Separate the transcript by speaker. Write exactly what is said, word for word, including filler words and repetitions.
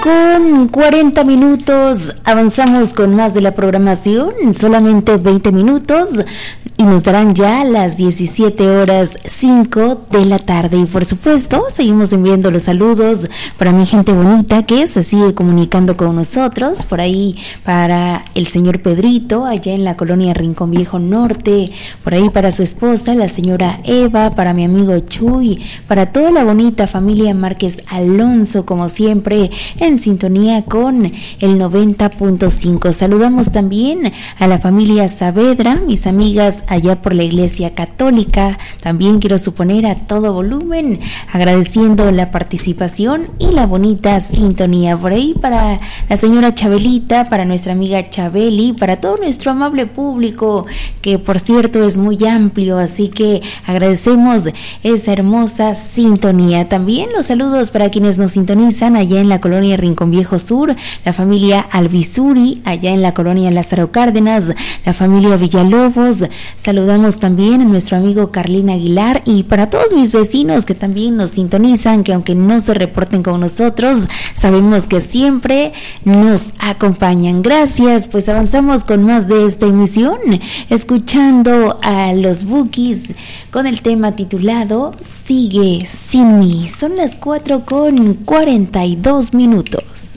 Speaker 1: con cuarenta minutos, avanzamos con más de la programación, solamente veinte minutos y nos darán ya las diecisiete horas cinco de la tarde. Y por supuesto, seguimos enviando los saludos para mi gente bonita que se sigue comunicando con nosotros, por ahí para el señor Pedrito, allá en la colonia Rincón Viejo Norte, por ahí para su esposa, la señora Eva, para mi amigo Chuy, para toda la bonita familia Márquez Alonso, como siempre, en sintonía con el noventa punto cinco. Saludamos también a la familia Saavedra, mis amigas allá por la Iglesia Católica. También quiero suponer a todo volumen, agradeciendo la participación y la bonita sintonía. Por ahí para la señora Chabelita, para nuestra amiga Chabeli, para todo nuestro amable público, que por cierto es muy amplio, así que agradecemos esa hermosa sintonía. También los saludos para quienes nos sintonizan allá en la colonia Rincón Viejo Sur, la familia Alvisuri, allá en la colonia Lázaro Cárdenas, la familia Villalobos. Saludamos también a nuestro amigo Carlín Aguilar y para todos mis vecinos que también nos sintonizan, que aunque no se reporten con nosotros, sabemos que siempre nos acompañan. Gracias, pues avanzamos con más de esta emisión, escuchando a los Bukis con el tema titulado Sigue sin mí. Son las cuatro con cuarenta y dos minutos.